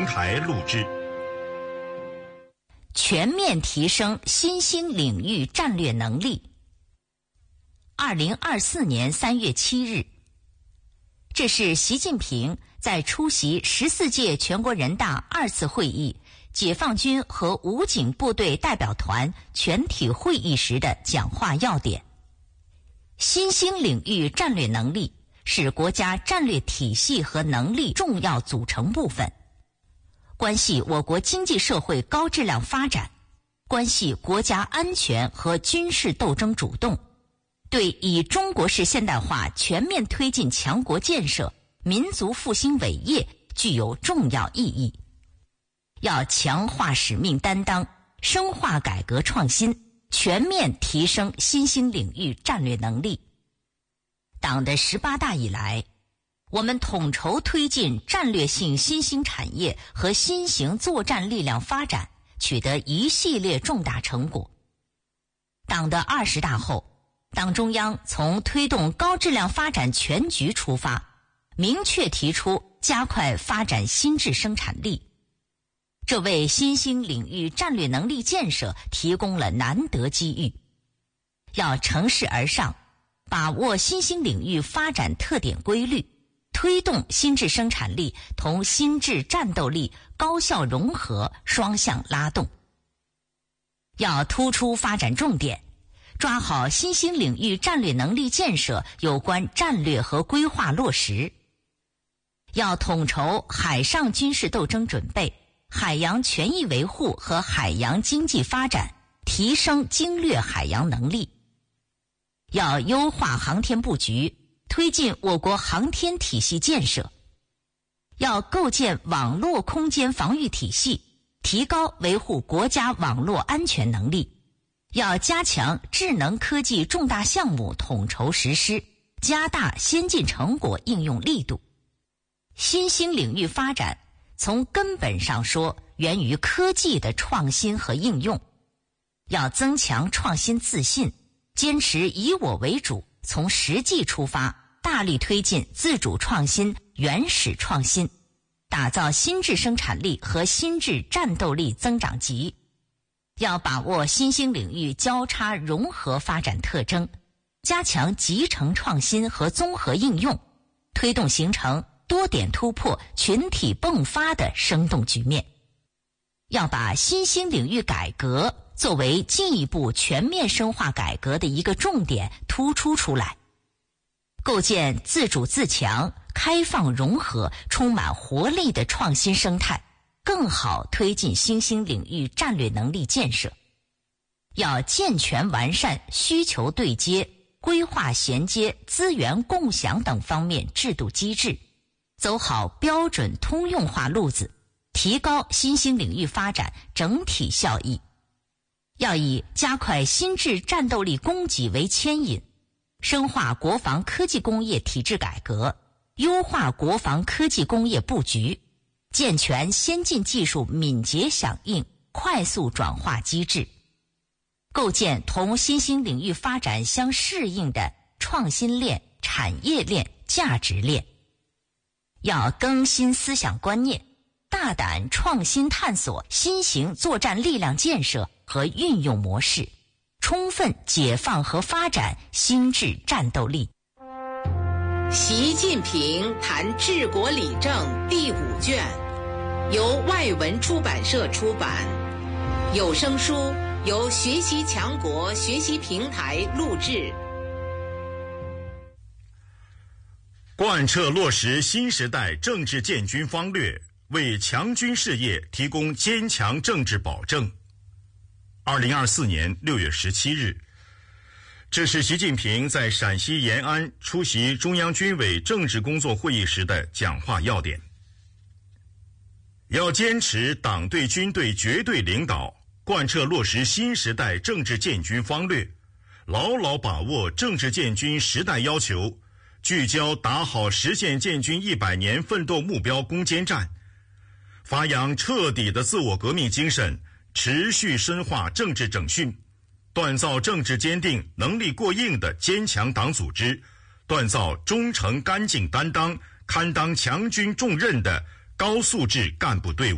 台录制。 全面提升新兴领域战略能力。2024年3月7日，这是习近平在出席14届全国人大2次会议解放军和武警部队代表团全体会议时的讲话要点。新兴领域战略能力是国家战略体系和能力重要组成部分，关系我国经济社会高质量发展，关系国家安全和军事斗争主动，对以中国式现代化全面推进强国建设、民族复兴伟业具有重要意义。要强化使命担当，深化改革创新，全面提升新兴领域战略能力。党的18大以来，我们统筹推进战略性新兴产业和新型作战力量发展，取得一系列重大成果。党的20大后，党中央从推动高质量发展全局出发，明确提出加快发展新质生产力，这为新兴领域战略能力建设提供了难得机遇。要乘势而上，把握新兴领域发展特点规律，推动新质生产力同新质战斗力高效融合，双向拉动。要突出发展重点，抓好新兴领域战略能力建设有关战略和规划落实。要统筹海上军事斗争准备、海洋权益维护和海洋经济发展，提升经略海洋能力。要优化航天布局，推进我国航天体系建设。要构建网络空间防御体系，提高维护国家网络安全能力。要加强智能科技重大项目统筹实施，加大先进成果应用力度。新兴领域发展从根本上说源于科技的创新和应用。要增强创新自信，坚持以我为主，从实际出发，大力推进自主创新、原始创新，打造新质生产力和新质战斗力增长极。要把握新兴领域交叉融合发展特征，加强集成创新和综合应用，推动形成多点突破、群体迸发的生动局面。要把新兴领域改革作为进一步全面深化改革的一个重点突出出来，构建自主自强、开放融合、充满活力的创新生态，更好推进新兴领域战略能力建设。要健全完善需求对接、规划衔接、资源共享等方面制度机制，走好标准通用化路子，提高新兴领域发展整体效益。要以加快新质战斗力供给为牵引，深化国防科技工业体制改革，优化国防科技工业布局，健全先进技术敏捷响应、快速转化机制，构建同新兴领域发展相适应的创新链、产业链、价值链。要更新思想观念，大胆创新探索新型作战力量建设和运用模式，充分解放和发展新质战斗力。 习近平谈治国理政第5卷，由外文出版社出版，有声书由学习强国学习平台录制。 贯彻落实新时代政治建军方略，为强军事业提供坚强政治保证。2024年6月17日，这是习近平在陕西延安出席中央军委政治工作会议时的讲话要点。要坚持党对军队绝对领导，贯彻落实新时代政治建军方略，牢牢把握政治建军时代要求，聚焦打好实现建军100年奋斗目标攻坚战，发扬彻底的自我革命精神，持续深化政治整训，锻造政治坚定、能力过硬的坚强党组织，锻造忠诚干净担当、堪当强军重任的高素质干部队伍。